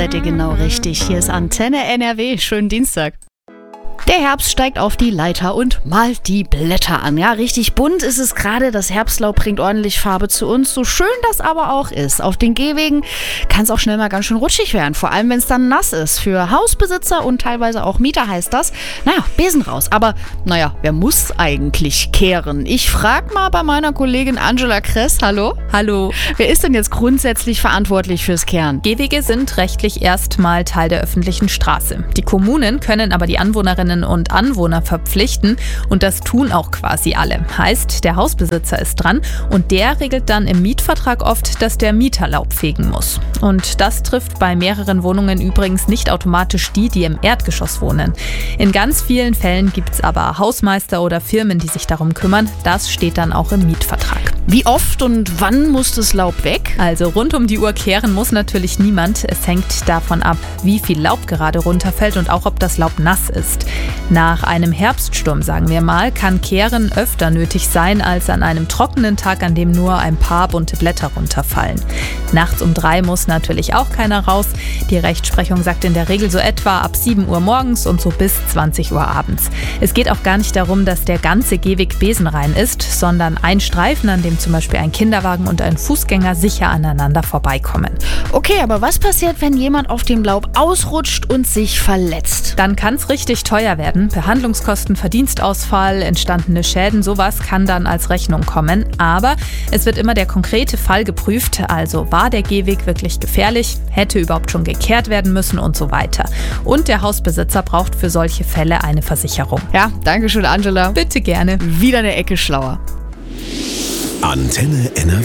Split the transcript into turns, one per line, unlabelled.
seid ihr genau richtig. Hier ist Antenne NRW. Schönen Dienstag. Der Herbst steigt auf die Leiter und malt die Blätter an. Ja, richtig bunt ist es gerade. Das Herbstlaub bringt ordentlich Farbe zu uns. So schön das aber auch ist. Auf den Gehwegen kann es auch schnell mal ganz schön rutschig werden. Vor allem, wenn es dann nass ist. Für Hausbesitzer und teilweise auch Mieter heißt das, Besen raus. Aber, wer muss eigentlich kehren? Ich frage mal bei meiner Kollegin Angela Kress. Hallo?
Hallo.
Wer ist denn jetzt grundsätzlich verantwortlich fürs Kehren?
Gehwege sind rechtlich erstmal Teil der öffentlichen Straße. Die Kommunen können aber die Anwohnerinnen und Anwohner verpflichten und das tun auch quasi alle. Heißt, der Hausbesitzer ist dran und der regelt dann im Mietvertrag oft, dass der Mieter Laub fegen muss. Und das trifft bei mehreren Wohnungen übrigens nicht automatisch die im Erdgeschoss wohnen. In ganz vielen Fällen gibt es aber Hausmeister oder Firmen, die sich darum kümmern. Das steht dann auch im Mietvertrag.
Wie oft und wann muss das Laub weg?
Also rund um die Uhr kehren muss natürlich niemand. Es hängt davon ab, wie viel Laub gerade runterfällt und auch ob das Laub nass ist. Nach einem Herbststurm, sagen wir mal, kann Kehren öfter nötig sein als an einem trockenen Tag, an dem nur ein paar bunte Blätter runterfallen. Nachts um 3 muss natürlich auch keiner raus. Die Rechtsprechung sagt in der Regel so etwa ab 7 Uhr morgens und so bis 20 Uhr abends. Es geht auch gar nicht darum, dass der ganze Gehweg besenrein ist, sondern ein Streifen, an dem zum Beispiel ein Kinderwagen und ein Fußgänger sicher aneinander vorbeikommen.
Okay, aber was passiert, wenn jemand auf dem Laub ausrutscht und sich verletzt?
Dann kann es richtig teuer werden. Behandlungskosten, Verdienstausfall, entstandene Schäden, sowas kann dann als Rechnung kommen. Aber es wird immer der konkrete Fall geprüft. Also war der Gehweg wirklich gefährlich? Hätte überhaupt schon gekehrt werden müssen und so weiter. Und der Hausbesitzer braucht für solche Fälle eine Versicherung.
Ja, danke schön, Angela.
Bitte gerne.
Wieder eine Ecke schlauer.
Antenne NRW.